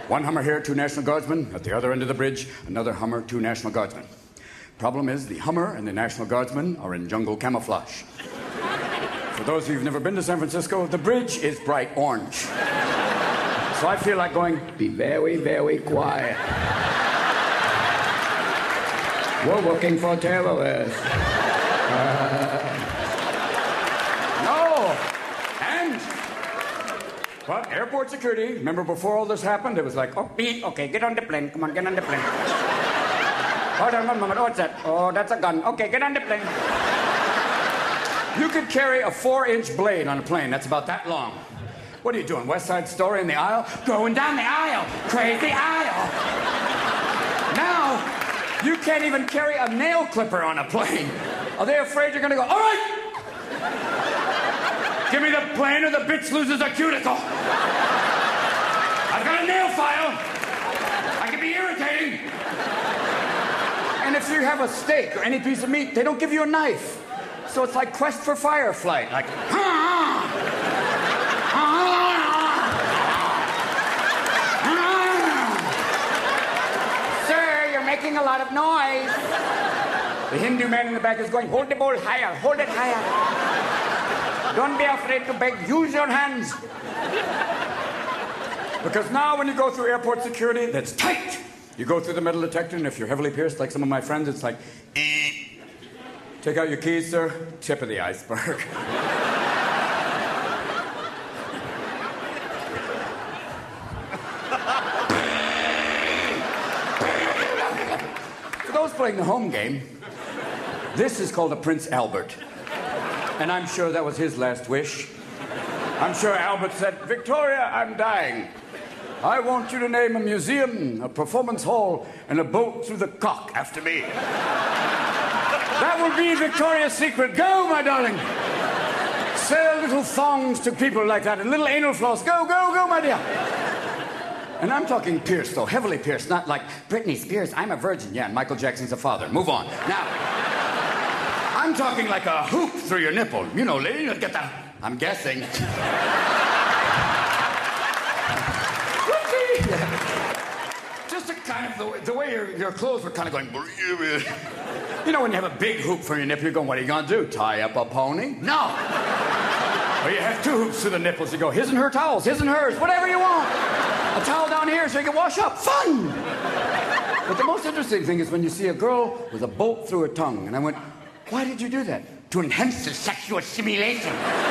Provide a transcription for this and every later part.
One Hummer here, 2 National Guardsmen. At the other end of the bridge, another Hummer, 2 National Guardsmen. Problem is, the Hummer and the National Guardsmen are in jungle camouflage. For those of you who've never been to San Francisco, the bridge is bright orange. So I feel like going, be very, very quiet. We're looking for terrorists. No! And, but airport security, remember before all this happened, it was like, oh, beep, okay, get on the plane. Come on, get on the plane. Hold on one moment. What's that? Oh, that's a gun. Okay, get on the plane. You could carry a 4-inch blade on a plane. That's about that long. What are you doing, West Side Story in the aisle? Going down the aisle. Crazy aisle. Now, you can't even carry a nail clipper on a plane. Are they afraid you're going to go, all right? Give me the plane or the bitch loses a cuticle. I've got a nail file. I can be irritating. And if you have a steak or any piece of meat, they don't give you a knife. So it's like Quest for Fireflight. Like, sir, you're making a lot of noise. The Hindu man in the back is going, hold the bowl higher, hold it higher. Don't be afraid to beg, use your hands. Because now when you go through airport security, that's tight. You go through the metal detector, and if you're heavily pierced, like some of my friends, it's like, take out your keys, sir. Tip of the iceberg. For those playing the home game, this is called a Prince Albert. And I'm sure that was his last wish. I'm sure Albert said, Victoria, I'm dying. I want you to name a museum, a performance hall, and a boat through the cock after me. That will be Victoria's Secret. Go, my darling. Sell little thongs to people like that and little anal floss. Go, go, go, my dear. And I'm talking pierced, though, heavily pierced, not like Britney Spears, I'm a virgin. Yeah, and Michael Jackson's a father. Move on. Now, I'm talking like a hoop through your nipple. You know, lady, get that. I'm guessing. Just a kind of the way your clothes were kind of going. You know, when you have a big hoop for your nipple, you're going, what are you going to do? Tie up a pony? No. Or you have 2 hoops through the nipples. You go, his and her towels, his and hers, whatever you want. A towel down here so you can wash up. Fun! But the most interesting thing is when you see a girl with a bolt through her tongue. And I went, why did you do that? To enhance the sexual stimulation.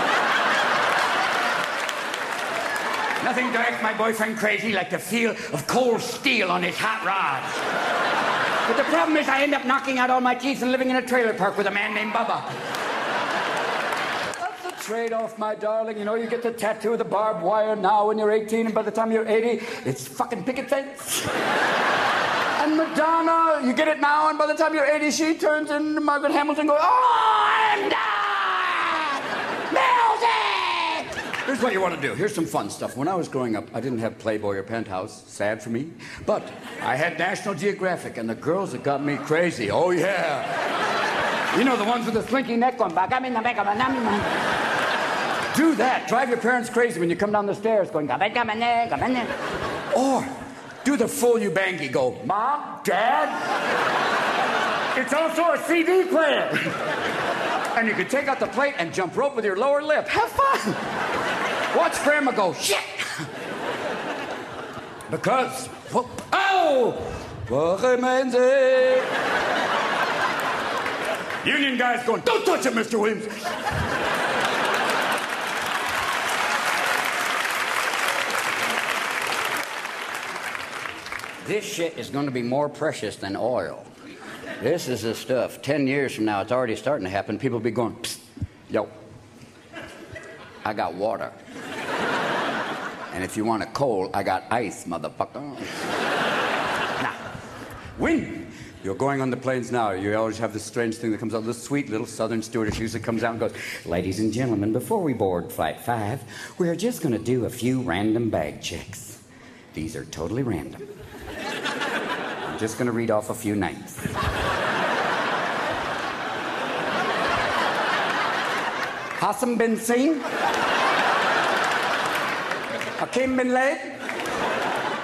Nothing drives my boyfriend crazy like the feel of cold steel on his hot rod. But the problem is I end up knocking out all my teeth and living in a trailer park with a man named Bubba. That's the trade-off, my darling. You know, you get the tattoo of the barbed wire now when you're 18, and by the time you're 80, it's fucking picket fence. And Madonna, you get it now, and by the time you're 80, she turns into Margaret Hamilton going, oh, I'm done! Music! Here's what you want to do. Here's some fun stuff. When I was growing up, I didn't have Playboy or Penthouse. Sad for me. But I had National Geographic, and the girls that got me crazy. Oh, yeah. You know, the ones with the slinky neck going back. I'm in the back of my do that. Drive your parents crazy when you come down the stairs going, or do the full Ubangi. Go, Mom, Dad. It's also a CD player. And you can take out the plate and jump rope with your lower lip. Have fun. Watch Grandma go, shit. Because, oh! Union guys going, don't touch him, Mr. Williams. This shit is going to be more precious than oil. This is the stuff. 10 years from now, it's already starting to happen. People will be going, psst, yo, I got water. And if you want a cold, I got ice, motherfucker. Now, when you're going on the planes now, you always have this strange thing that comes out. This sweet little southern stewardess usually comes out and goes, ladies and gentlemen, before we board Flight 5, we're just going to do a few random bag checks. These are totally random. I'm just going to read off a few names. Hassan bin Singh, Hakim bin Laden,